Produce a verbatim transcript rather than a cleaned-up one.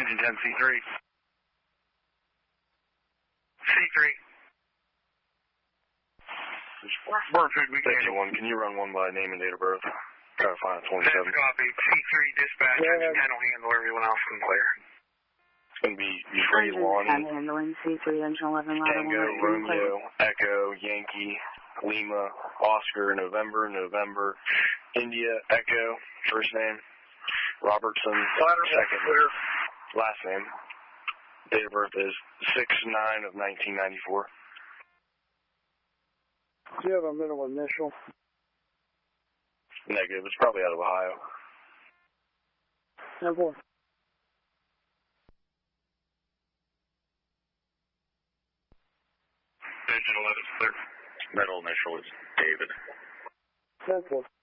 Engine ten, C three. C three. Bird food, we can handle one. Can you run one by name and date of birth? Try to find a twenty-seven. That's copy. C three dispatch. Yeah. Engine ten will handle everyone else can clear. It's going to be Trey Lonnie. Handling C three, engine eleven, Tango, Romeo, Echo, Yankee, Lima, Oscar, November, November, India, Echo, first name, Robertson, second, clear. last name. Date of birth is six nine of nineteen ninety-four. Do you have a middle initial? Negative. It's probably out of Ohio. ten four. Engine eleven, clear. Middle initial is David. ten four.